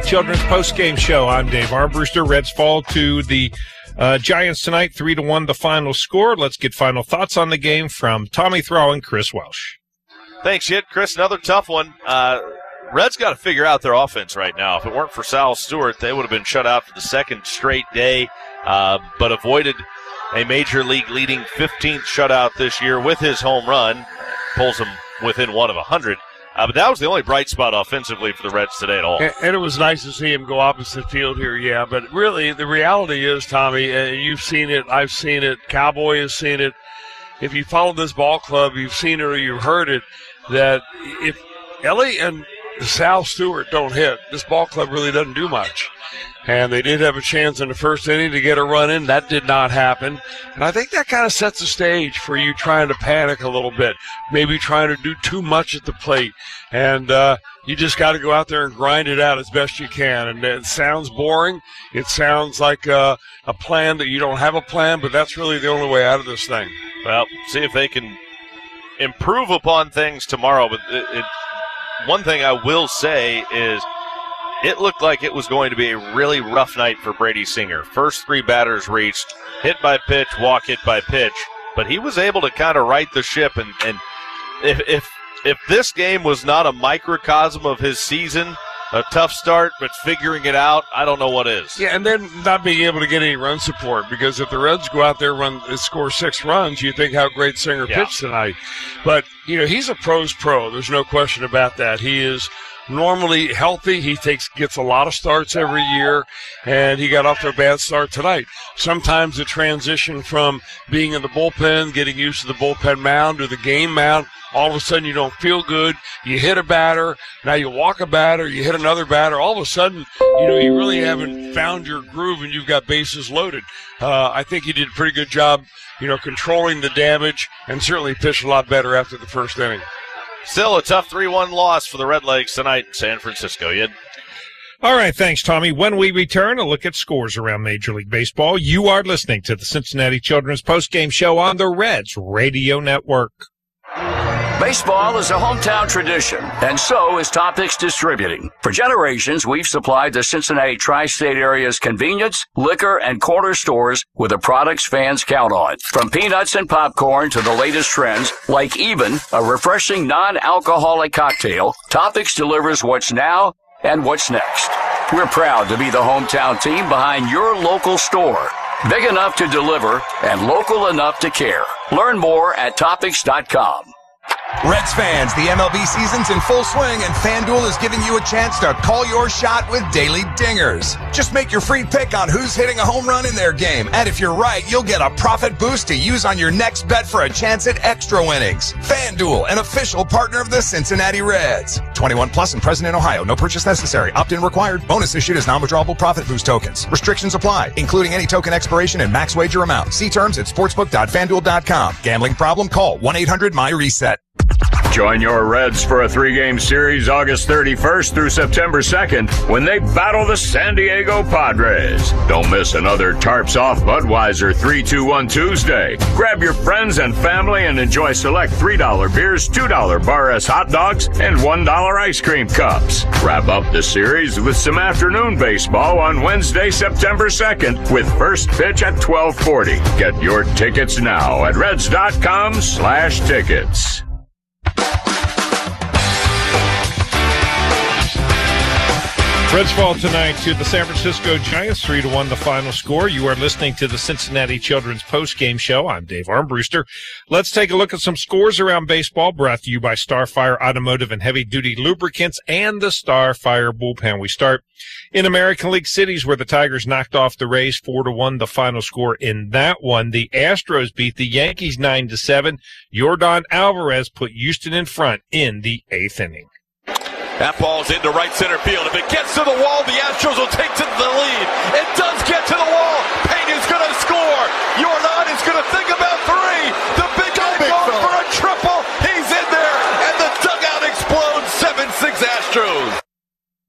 Children's postgame show. I'm Dave Armbruster. Reds fall to the Giants tonight, 3-1 the final score. Let's get final thoughts on the game from Tommy Thrall and Chris Welsh. Thanks, Jit. Chris, another tough one. Reds got to figure out their offense right now. If it weren't for Sal Stewart, they would have been shut out for the second straight day, but avoided a major league leading 15th shutout this year with his home run. Pulls them within one of 100. But that was the only bright spot offensively for the Reds today at all. And it was nice to see him go opposite field here, yeah. But really, the reality is, Tommy, you've seen it, I've seen it, Cowboy has seen it. If you follow this ball club, you've seen it or you've heard it, that if Ellie and Sal Stewart don't hit, this ball club really doesn't do much. And they did have a chance in the first inning to get a run in. That did not happen. And I think that kind of sets the stage for you trying to panic a little bit, maybe trying to do too much at the plate. And you just got to go out there and grind it out as best you can. And it sounds boring. It sounds like a plan that you don't have a plan, but that's really the only way out of this thing. Well, see if they can improve upon things tomorrow. But one thing I will say is, it looked like it was going to be a really rough night for Brady Singer. First three batters reached, hit by pitch, walk, hit by pitch. But he was able to kind of right the ship. And if this game was not a microcosm of his season, a tough start, but figuring it out, I don't know what is. Yeah, and then not being able to get any run support, because if the Reds go out there and score 6 runs, you think how great Singer pitched tonight. But, he's a pro's pro. There's no question about that. He is normally healthy. He gets a lot of starts every year, and he got off to a bad start tonight. Sometimes the transition from being in the bullpen, getting used to the bullpen mound to the game mound, all of a sudden you don't feel good. You hit a batter, now you walk a batter, you hit another batter. All of a sudden, you really haven't found your groove and you've got bases loaded. I think he did a pretty good job, controlling the damage, and certainly pitched a lot better after the first inning. Still a tough 3-1 loss for the Redlegs tonight in San Francisco. All right, thanks, Tommy. When we return, a look at scores around Major League Baseball. You are listening to the Cincinnati Children's postgame show on the Reds Radio Network. Baseball is a hometown tradition, and so is Topics Distributing. For generations, we've supplied the Cincinnati tri-state area's convenience, liquor, and corner stores with the products fans count on. From peanuts and popcorn to the latest trends, like even a refreshing non-alcoholic cocktail, Topics delivers what's now and what's next. We're proud to be the hometown team behind your local store. Big enough to deliver and local enough to care. Learn more at Topics.com. Reds fans, the MLB season's in full swing, and FanDuel is giving you a chance to call your shot with daily dingers. Just make your free pick on who's hitting a home run in their game, and if you're right, you'll get a profit boost to use on your next bet for a chance at extra winnings. FanDuel, an official partner of the Cincinnati Reds. 21 plus and present in Ohio. No purchase necessary. Opt-in required. Bonus issued as non-withdrawable profit boost tokens. Restrictions apply, including any token expiration and max wager amount. See terms at sportsbook.fanduel.com. Gambling problem? Call 1-800-MY-RESET. Join your Reds for a 3-game series August 31st through September 2nd when they battle the San Diego Padres. Don't miss another Tarps Off Budweiser 3-2-1 Tuesday. Grab your friends and family and enjoy select $3 beers, $2 Bar S hot dogs, and $1 ice cream cups. Wrap up the series with some afternoon baseball on Wednesday, September 2nd with first pitch at 12:40. Get your tickets now at Reds.com/tickets. Reds fall tonight to the San Francisco Giants, 3-1 the final score. You are listening to the Cincinnati Children's postgame show. I'm Dave Armbruster. Let's take a look at some scores around baseball, brought to you by Starfire Automotive and Heavy Duty Lubricants and the Starfire Bullpen. We start in American League cities, where the Tigers knocked off the Rays 4-1, the final score in that one. The Astros beat the Yankees 9-7. Yordan Alvarez put Houston in front in the 8th inning. That ball's into right center field. If it gets to the wall, the Astros will take to the lead. It does get to the wall. Peña's going to score. Yordan is going to think about 3. The big guy goes for a triple. He's in there, and the dugout explodes. 7-6 Astros. And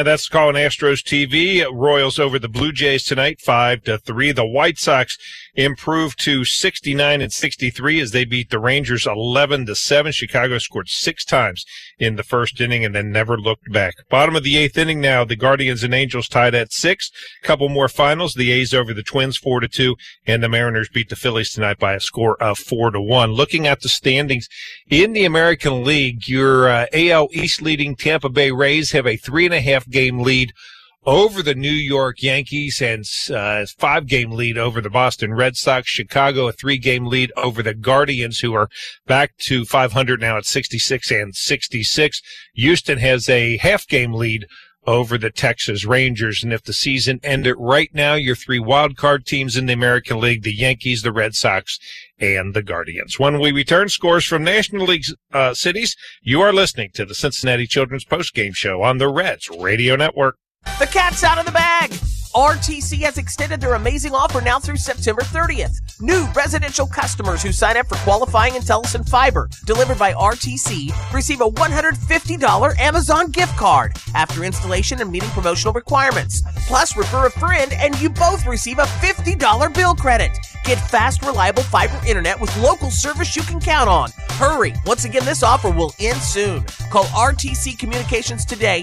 And that's the call on Astros TV. Royals over the Blue Jays tonight, 5-3. The White Sox improved to 69 and 63 as they beat the Rangers 11-7. Chicago scored 6 times in the first inning and then never looked back. Bottom of the 8th inning now, the Guardians and Angels tied at 6. Couple more finals. The A's over the Twins 4-2, and the Mariners beat the Phillies tonight by a score of 4-1. Looking at the standings in the American League, your AL East leading Tampa Bay Rays have a 3.5-game lead over the New York Yankees and 5-game lead over the Boston Red Sox. Chicago, a 3-game lead over the Guardians, who are back to 500 now at 66 and 66. Houston has a half-game lead over the Texas Rangers. And if the season ended right now, your 3 wildcard teams in the American League, the Yankees, the Red Sox, and the Guardians. When we return, scores from National League cities, you are listening to the Cincinnati Children's Postgame Show on the Reds Radio Network. The cat's out of the bag! RTC has extended their amazing offer now through September 30th. New residential customers who sign up for qualifying IntelliSyn Fiber delivered by RTC receive a $150 Amazon gift card after installation and meeting promotional requirements. Plus, refer a friend and you both receive a $50 bill credit. Get fast, reliable fiber internet with local service you can count on. Hurry! Once again, this offer will end soon. Call RTC Communications today,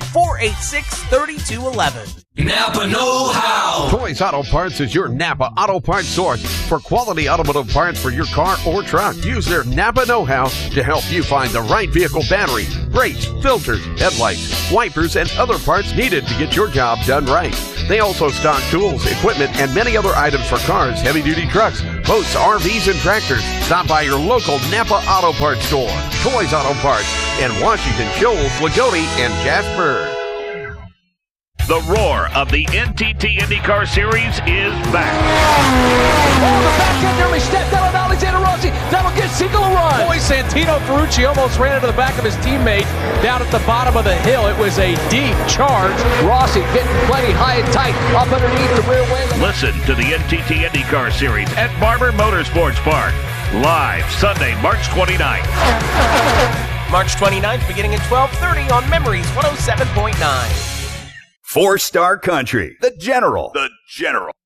486-3211. Napa Know-How. Toys Auto Parts is your Napa Auto Parts source for quality automotive parts for your car or truck. Use their Napa Know-How to help you find the right vehicle battery, brakes, filters, headlights, wipers, and other parts needed to get your job done right. They also stock tools, equipment, and many other items for cars, heavy-duty trucks, boats, RVs, and tractors. Stop by your local Napa Auto Parts store, Toys Auto Parts, in Washington, Shoals, Lagodi, and Jasper. The roar of the NTT IndyCar Series is back. Oh, the back end nearly stepped out of Alexander Rossi. That'll get Siegel a run. Boy, Santino Ferrucci almost ran into the back of his teammate down at the bottom of the hill. It was a deep charge. Rossi getting plenty high and tight up underneath the rear wing. Listen to the NTT IndyCar Series at Barber Motorsports Park. Live Sunday, March 29th. March 29th, beginning at 12:30 on Memories 107.9. 4-Star Country. The General. The General.